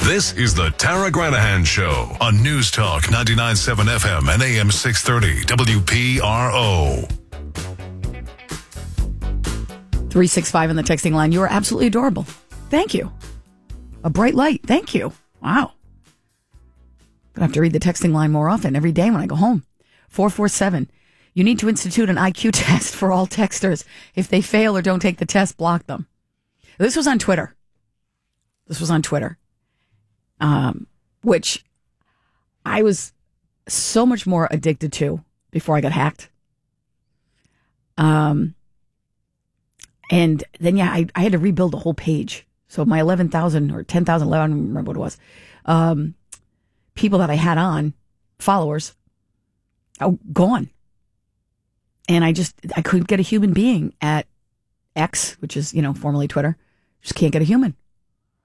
This is the Tara Granahan Show on News Talk 99.7 FM and AM 630 WPRO. 365 on the texting line. You are absolutely adorable. Thank you. A bright light. Thank you. Wow. I have to read the texting line more often every day when I go home. 447. You need to institute an IQ test for all texters. If they fail or don't take the test, block them. This was on Twitter. Which I was so much more addicted to before I got hacked. And then, I had to rebuild the whole page. So my 11,000 or 10,000, I don't remember what it was, people that I had on, followers, gone. And I couldn't get a human being at X, which is, formerly Twitter. Just can't get a human.